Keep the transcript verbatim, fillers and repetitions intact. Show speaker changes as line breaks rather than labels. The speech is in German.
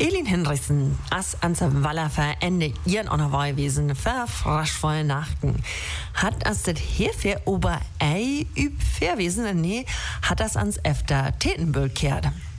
Elin Hinrichsen, as ans Waller verende ihren Onnerweihwesen verfrasch voll Nachten. Hat as das hierfür ober ei üb Fairwesen, nee, hat das ans Efter Tätenbüll kehrt.